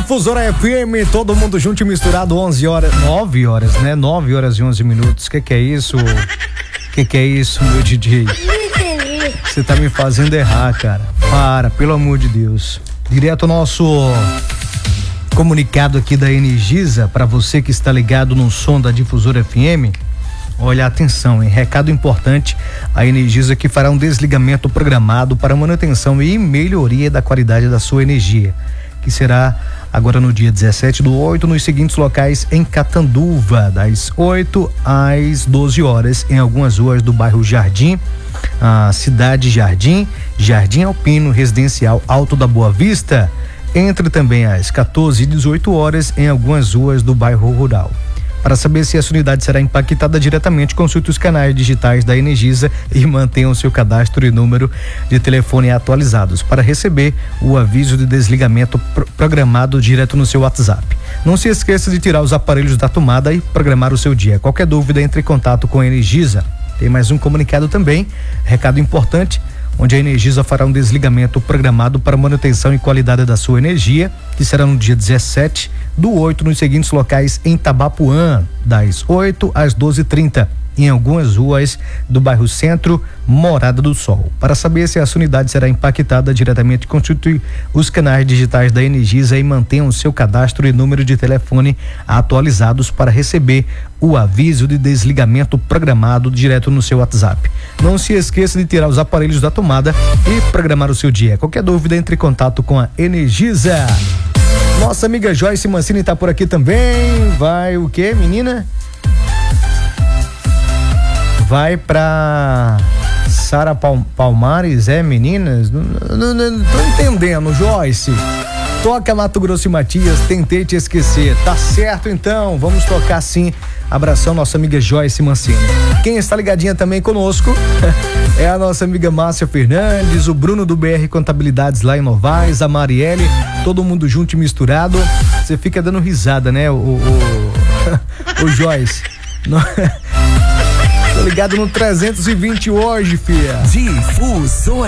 Difusora FM, todo mundo junto e misturado, 9 horas, né? 9 horas e 11 minutos. Que é isso? Que é isso, meu DJ? Você tá me fazendo errar, cara. Para, pelo amor de Deus. Direto ao nosso comunicado aqui da Energisa, para você que está ligado no som da Difusora FM. Olha, atenção, hein? Recado importante, a Energisa que fará um desligamento programado para manutenção e melhoria da qualidade da sua energia, que será agora no dia 17/8, nos seguintes locais em Catanduva, das 8 às 12 horas, em algumas ruas do bairro Jardim, a Cidade Jardim, Jardim Alpino, Residencial Alto da Boa Vista, entre também às 14 e 18 horas, em algumas ruas do bairro Rural. Para saber se essa unidade será impactada diretamente, consulte os canais digitais da Energisa e mantenha o seu cadastro e número de telefone atualizados para receber o aviso de desligamento programado direto no seu WhatsApp. Não se esqueça de tirar os aparelhos da tomada e programar o seu dia. Qualquer dúvida, entre em contato com a Energisa. Tem mais um comunicado também, recado importante, onde a Energisa fará um desligamento programado para manutenção e qualidade da sua energia, que será no dia 17/8, nos seguintes locais em Tabapuã, das 8 às 12h30, em algumas ruas do bairro Centro, Morada do Sol. Para saber se essa unidade será impactada diretamente, consulte os canais digitais da Energisa e mantenha o seu cadastro e número de telefone atualizados para receber o aviso de desligamento programado direto no seu WhatsApp. Não se esqueça de tirar os aparelhos da tomada e programar o seu dia. Qualquer dúvida, entre em contato com a Energisa. Nossa amiga Joyce Mancini tá por aqui também. Vai o quê, menina? Vai pra Sara Palmares, meninas? Não tô entendendo, Joyce. Toca Mato Grosso e Matias, Tentei Te Esquecer. Tá certo, então, vamos tocar sim. Abração, nossa amiga Joyce Mancini. Quem está ligadinha também conosco é a nossa amiga Márcia Fernandes, o Bruno do BR Contabilidades lá em Novaes, a Marielle, todo mundo junto e misturado. Você fica dando risada, né, o Joyce? Tô ligado no 320 hoje, fia. Difusora.